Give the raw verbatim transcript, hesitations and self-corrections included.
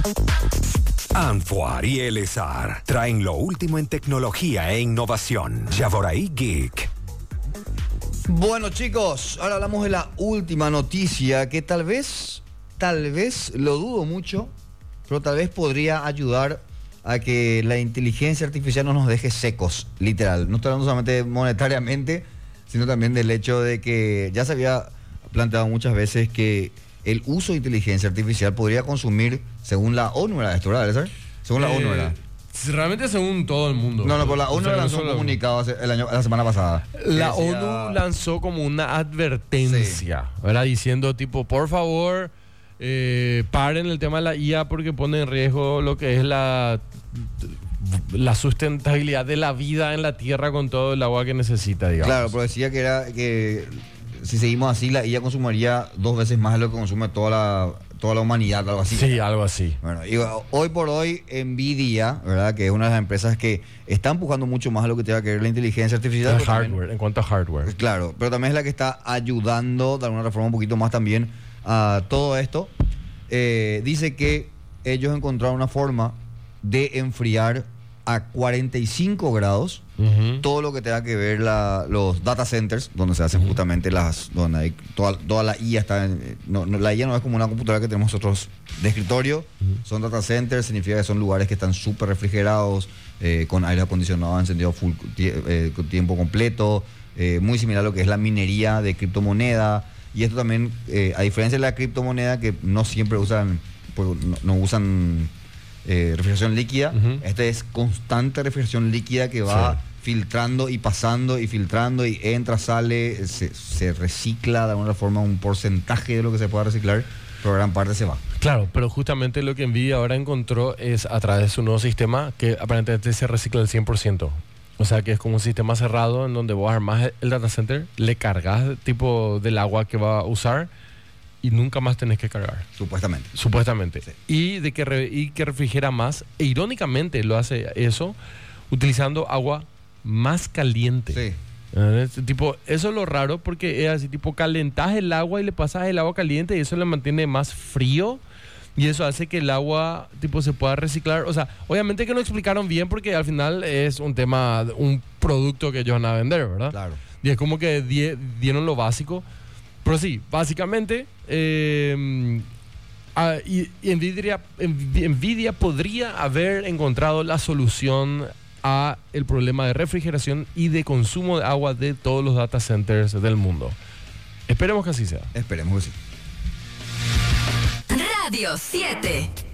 Anfuar y Elezar traen lo último en tecnología e innovación. Yavoray Geek. Bueno, chicos, ahora hablamos de la última noticia que tal vez, tal vez, lo dudo mucho, pero tal vez podría ayudar a que la inteligencia artificial no nos deje secos, literal. No estoy hablando solamente monetariamente, sino también del hecho de que ya se había planteado muchas veces que el uso de inteligencia artificial podría consumir, según la ONU, ¿era esto, verdad, César? Según la Eh, ONU, ¿verdad? Realmente según todo el mundo. No, no, pero la O ONU sea, no lanzó un solo- comunicado hace- el año, la semana pasada. La Que decía- ONU lanzó como una advertencia, ¿verdad? Diciendo tipo, por favor, eh, paren el tema de la I A porque pone en riesgo lo que es la, la sustentabilidad de la vida en la Tierra con todo el agua que necesita, digamos. Claro, pero decía que era que si seguimos así, la I A consumiría dos veces más de lo que consume toda la, toda la humanidad, algo así. Sí, algo así. Bueno, y hoy por hoy, Nvidia, ¿verdad? Que es una de las empresas que está empujando mucho más a lo que tenga que ver la inteligencia artificial. El pero también- hardware, en cuanto a hardware. Claro, pero también es la que está ayudando de alguna forma un poquito más también a todo esto. Eh, dice que ellos encontraron una forma de enfriar a cuarenta y cinco grados Ujú. todo lo que tenga que ver la, los data centers, donde se hacen Ujú. justamente las, donde hay toda, toda la I A está, en- no, no, la I A no es como una computadora que tenemos nosotros de escritorio, Ujú. son data centers, significa que son lugares que están súper refrigerados, eh, con aire acondicionado encendido full tie- eh, con tiempo completo, eh, muy similar a lo que es la minería de criptomoneda, y esto también, eh, a diferencia de la criptomoneda que no siempre usan, pues, no, no usan eh, refrigeración líquida, Ujú. este es constante refrigeración líquida que va Sí. filtrando y pasando y filtrando y entra, sale, se, se recicla de alguna forma un porcentaje de lo que se pueda reciclar, pero gran parte se va. Claro, pero justamente lo que Nvidia ahora encontró es a través de su nuevo sistema que aparentemente se recicla el cien por ciento. O sea que es como un sistema cerrado en donde vos armás el data center, le cargas tipo del agua que va a usar y nunca más tenés que cargar. Supuestamente. Supuestamente. Sí. Y de que re- y que refrigera más. E irónicamente lo hace eso utilizando agua más caliente. Sí. ¿Eh? Tipo, eso es lo raro porque es así, tipo, calentás el agua y le pasas el agua caliente y eso le mantiene más frío y eso hace que el agua, tipo, se pueda reciclar. O sea, obviamente que no explicaron bien porque al final es un tema, un producto que ellos van a vender, ¿verdad? Claro. Y es como que die- dieron lo básico. Pero sí, básicamente, eh, ah, y, y Nvidia, Nv- Nvidia podría haber encontrado la solución a el problema de refrigeración y de consumo de agua de todos los data centers del mundo. Esperemos que así sea. Esperemos que sí. Radio siete.